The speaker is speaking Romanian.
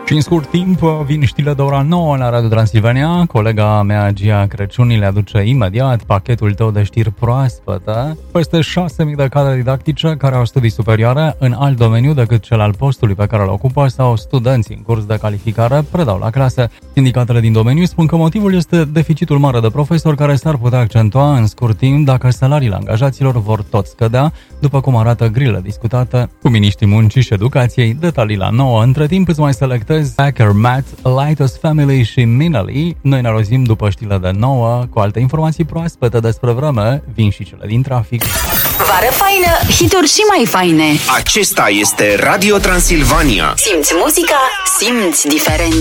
Și în scurt timp vin știrile de ora 9 la Radio Transilvania. Colega mea, Gia Crăciuni, le aduce imediat pachetul tău de știri proaspătă. Peste 6.000 de cadre didactice care au studii superioare în alt domeniu decât cel al postului pe care îl ocupă sau studenții în curs de calificare predau la clase. Sindicatele din domeniu spun că motivul este deficitul mare de profesori care s-ar putea accentua în scurt timp dacă salariile angajaților vor tot scădea, după cum arată grilele discutate cu miniștrii muncii și educației. Detalii la 9. Între timp îți mai selectez Packer, Matt, Lightos Family și Minali. Noi ne auzim după știrile de 9 cu alte informații proaspete despre vreme, vin și cele din trafic. Vară faină, hituri și mai faine. Acesta este Radio Transilvania. Simți muzica, simți diferența.